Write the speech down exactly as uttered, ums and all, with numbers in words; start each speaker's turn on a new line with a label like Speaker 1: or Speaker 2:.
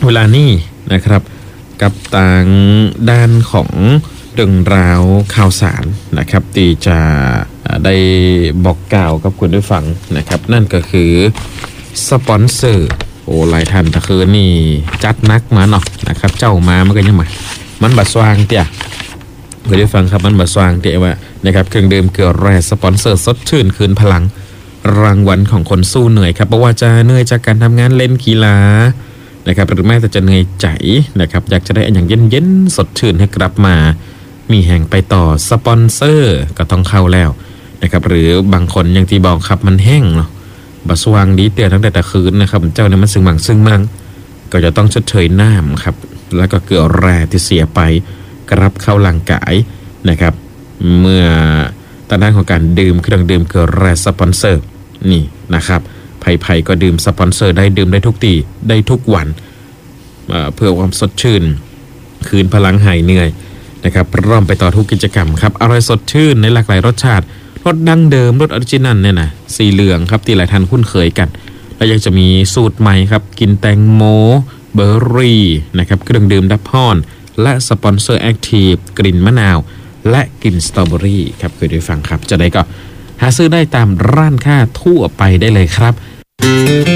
Speaker 1: เวลานี้นะครับกับต่างด้านของเรื่องราวข่าวสารนะครับที่จะได้บอกกล่าวกับคุณได้ฟังนะครับนั่นก็คือสปอนเซอร์โอ้หลายท่านตะคือนี่จัดนักมาเนาะนะครับเจ้ามามันก็ยังมามันบัดสว่างเตี่ยคุณได้ฟังครับมันบัดสว่างเตี่ยว่านะครับเครื่องดื่มเกลือแร่สปอนเซอร์สดชื่นคืนพลังรางวัลของคนสู้เหนื่อยครับเพราะว่าจะเหนื่อยจากการทำงานเล่นกีฬานะครับหรือแม้แต่จะเหนื่อยใจนะครับอยากจะได้อย่างเย็นๆสดชื่นให้กลับมามีแห่งไปต่อสปอนเซอร์ก็ต้องเข้าแล้วนะครับหรือบางคนอย่างที่บอกครับมันแห้งเนาะบัสว่างดีเตียตั้งแต่ตะคืนนะครับเจ้าเนี่ยมันซึ่งมังซึ่งมั่งก็จะต้องชดเชยน้ำครับแล้วก็เกลือแร่ที่เสียไปกรับเข้าร่างกายนะครับเมื่อตอนนั้นของการดื่มเครื่องดื่มเกลือแร่สปอนเซอร์นี่นะครับไผ่ๆก็ดื่มสปอนเซอร์ได้ดื่มได้ทุกตีได้ทุกวันเพื่อความสดชื่นคืนพลังหายเหนื่อยนะครับร่วมไปต่อทุกกิจกรรมครับอร่อยสดชื่นในหลากหลายรสชาติรสดั้งเดิมรสออริจินัลเนี่ยนะสีเหลืองครับที่หลายท่านคุ้นเคยกันและยังจะมีสูตรใหม่ครับกินแตงโมเบอร์รี่นะครับเครื่องดื่มดับพอนและสปอนเซอร์แอคทีฟกลิ่นมะนาวและกลิ่นสตรอเบอรี่ครับเคยได้ฟังครับจะได้ก็หาซื้อได้ตามร้านค้าทั่วไปได้เลยครับ